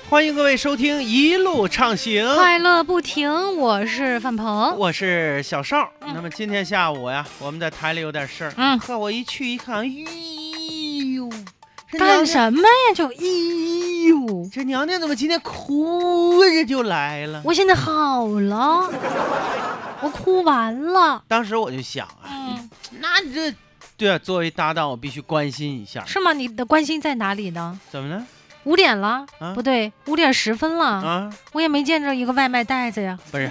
欢迎各位收听一路畅行， 快乐不停。我是范鹏， 我是小邵。那么今天下午呀，我们在台里有点事儿。可我一去一看，哎呦， 干什么呀？就哎呦， 这娘娘怎么今天哭着就来了？ 我现在好了，我哭完了。 当时我就想啊，那这对啊，作为搭档，我必须关心一下。 是吗？你的关心在哪里呢？ 怎么了 ？5点了，不对，5点10分了啊！ 我也没见着一个外卖袋子呀。 不是，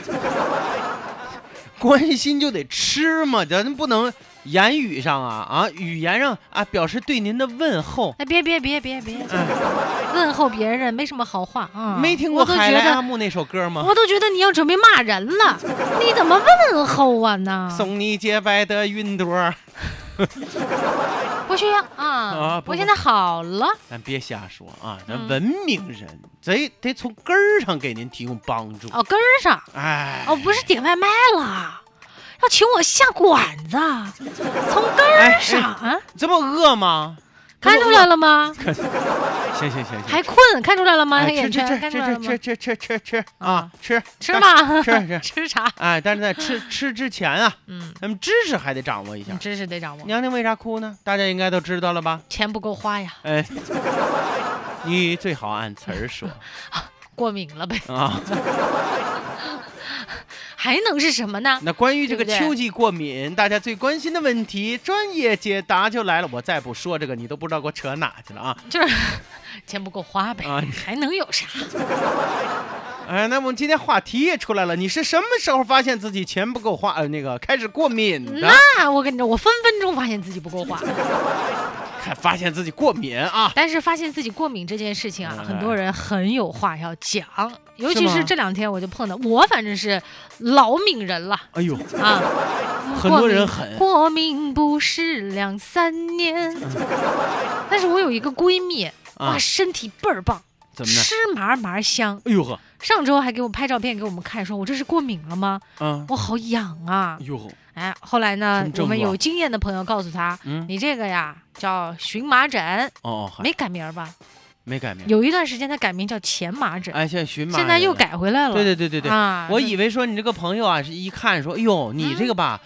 关心就得吃嘛，咱不能言语上语言上表示对您的问候。 哎，别，问候别人没什么好话啊。 没听过海来阿木那首歌吗？ 我都觉得你要准备骂人了，你怎么问候啊呢？ 送你洁白的云朵。 不需要我现在好了。 咱别瞎说啊，咱文明人得从根儿上给您提供帮助。 根儿上，不是点外卖了，要请我下馆子，从根儿上这么饿吗？ 看出来了吗？ 行， 还困，看出来了吗？眼圈看出来了吗？ 吃嘛， 吃啥？ 但是在吃之前咱们知识还得掌握一下。 知识得掌握。 娘娘为啥哭呢？大家应该都知道了吧？ 钱不够花呀。 你最好按词儿说。 过敏了呗。还能是什么呢？ 那关于这个秋季过敏，大家最关心的问题，专业解答就来了。我再不说这个，你都不知道给我扯哪去了啊！ 就是钱不够花呗，还能有啥？ 那我们今天话题也出来了，你是什么时候发现自己钱不够花？开始过敏的？ 那我跟你说，我分分钟发现自己不够花。 发现自己过敏但是发现自己过敏这件事情很多人很有话要讲，尤其是这2天我就碰到，我反正是老敏人了。 哎呦很多人很过敏不是2、3年。但是我有一个闺蜜身体倍儿棒， 怎么呢？ 吃嘛香。 哎呦呵， 上周还给我拍照片给我们看，说我这是过敏了吗？我好痒啊。 哎呦呵。 后来呢，我们有经验的朋友告诉他，你这个呀叫荨麻疹。没改名吧？ 没改名。 有一段时间他改名叫前麻疹。 现在荨麻， 现在又改回来了。 对我以为说你这个朋友是一看说，哎呦，你这个吧